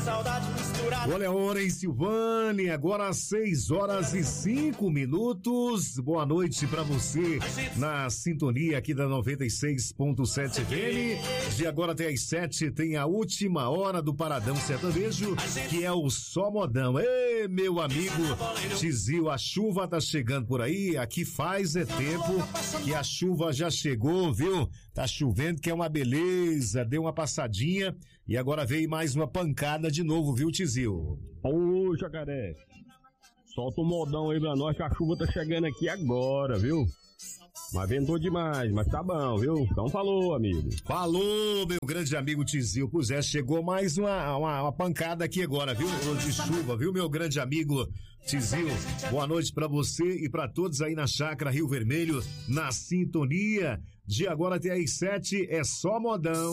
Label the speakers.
Speaker 1: saudade misturada.
Speaker 2: Olha a hora em Silvânia, agora às 6h05. Boa noite pra você na sintonia aqui da 96.7 FM. De agora até às 7 tem a última hora do Paradão Sertanejo, que é o Só Modão. Ei, meu amigo Tizil, a chuva tá chegando por aí, aqui faz tempo que a chuva já chegou, viu? Tá chovendo, que é uma beleza, deu uma passadinha e agora veio mais uma pancada de novo, viu, Tizil?
Speaker 3: Ô, Jacaré, solta um modão aí pra nós que a chuva tá chegando aqui agora, viu? Mas ventou demais, mas tá bom, viu? Então falou, amigo.
Speaker 2: Falou, meu grande amigo Tizil. Pois é, chegou mais uma pancada aqui agora, viu? De chuva, viu, meu grande amigo Tizil? Boa noite pra você e pra todos aí na Chácara Rio Vermelho, na sintonia. De agora até às 7 é só modão.